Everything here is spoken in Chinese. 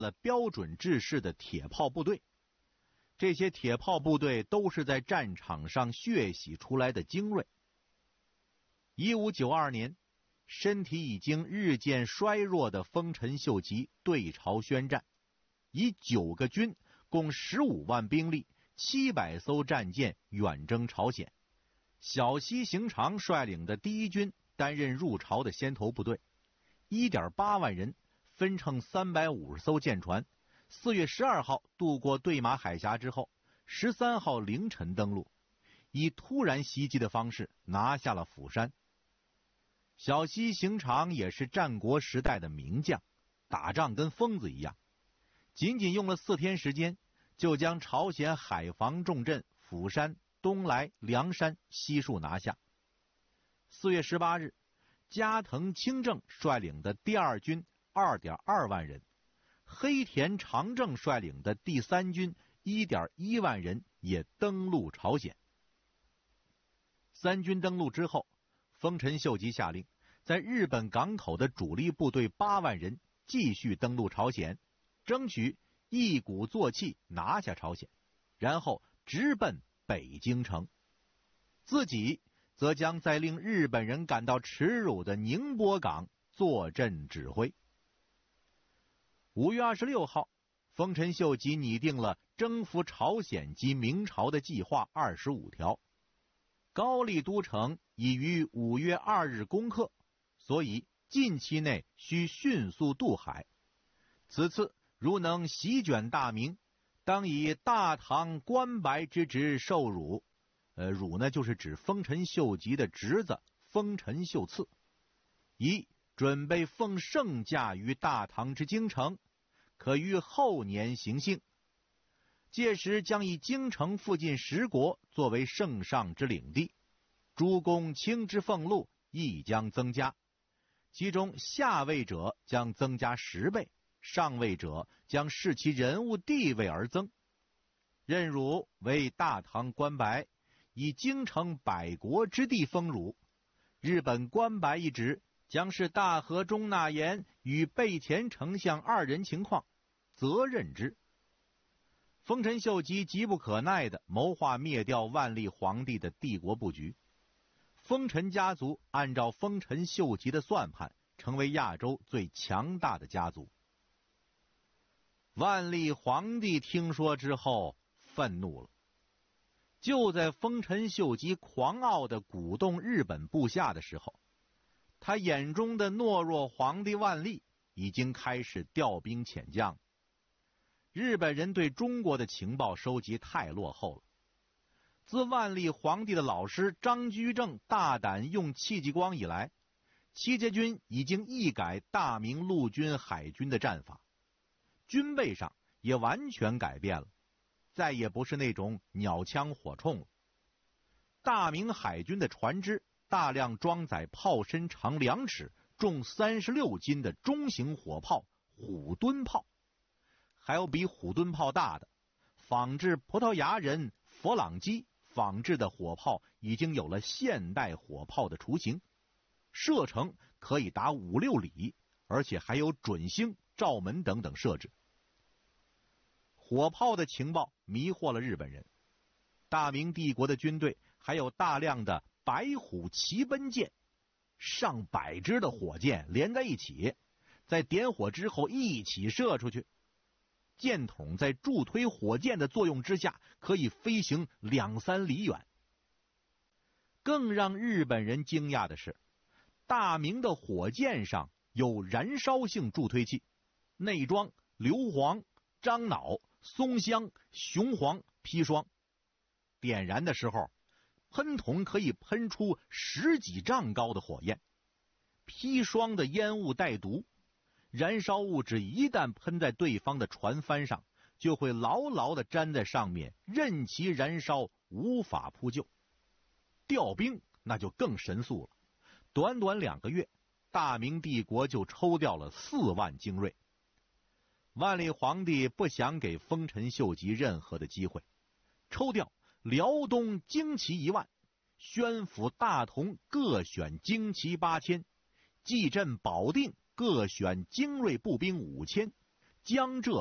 了标准制式的铁炮部队。这些铁炮部队都是在战场上血洗出来的精锐。1592年，身体已经日渐衰弱的丰臣秀吉对朝宣战，以9个军共15万兵力，700艘战舰远征朝鲜。小西行长率领的第一军担任入朝的先头部队， 1.8 万人，分乘350艘舰船。4月12号渡过对马海峡之后，13号凌晨登陆，以突然袭击的方式拿下了釜山。小西行长也是战国时代的名将，打仗跟疯子一样，仅仅用了4天时间，就将朝鲜海防重镇釜山、东来、梁山悉数拿下。4月18日，加藤清正率领的第二军 2.2 万人，黑田长政率领的第三军 1.1 万人也登陆朝鲜。三军登陆之后，丰臣秀吉下令在日本港口的主力部队8万人继续登陆朝鲜，争取一鼓作气拿下朝鲜，然后直奔北京城。自己则将在令日本人感到耻辱的宁波港坐镇指挥。5月26号，丰臣秀吉拟定了征服朝鲜及明朝的计划25条。高丽都城已于5月2日攻克，所以近期内需迅速渡海。此次如能席卷大明，当以大唐关白之职受辱。辱呢，就是指丰臣秀吉的侄子丰臣秀次，以准备奉圣驾于大唐之京城，可于后年行幸。届时将以京城附近10国作为圣上之领地，诸公卿之俸禄亦将增加，其中下位者将增加10倍，上位者将视其人物地位而增。任汝为大唐关白，以京城100国之地封汝。日本关白一职将是大和中纳言与备前丞相2人情况，责任之。丰臣秀吉急不可耐地谋划灭掉万历皇帝的帝国布局。丰臣家族按照丰臣秀吉的算盘，成为亚洲最强大的家族。万历皇帝听说之后愤怒了，就在丰臣秀吉狂傲地鼓动日本部下的时候，他眼中的懦弱皇帝万历已经开始调兵遣将。日本人对中国的情报收集太落后了。自万历皇帝的老师张居正大胆用戚继光以来，戚家军已经一改大明陆军海军的战法，军备上也完全改变了，再也不是那种鸟枪火铳了。大明海军的船只大量装载炮身长2尺、重36斤的中型火炮虎墩炮，还有比虎墩炮大的仿制葡萄牙人佛朗基仿制的火炮，已经有了现代火炮的雏形，射程可以达5-6里，而且还有准星、照门等等设置。火炮的情报迷惑了日本人，大明帝国的军队还有大量的白虎骑奔舰，上百支的火箭连在一起，在点火之后一起射出去。箭筒在助推火箭的作用之下，可以飞行2-3里远。更让日本人惊讶的是，大明的火箭上有燃烧性助推器，内装硫磺、樟脑、松香、雄黄、砒霜。点燃的时候，喷筒可以喷出10几丈高的火焰。砒霜的烟雾带毒，燃烧物质一旦喷在对方的船帆上，就会牢牢地粘在上面，任其燃烧，无法扑救。调兵那就更神速了，短短2个月，大明帝国就抽调了4万精锐。万历皇帝不想给丰臣秀吉任何的机会，抽调辽东精骑1万，宣府、大同各选精骑8000，蓟镇、保定各选精锐步兵5000， 江浙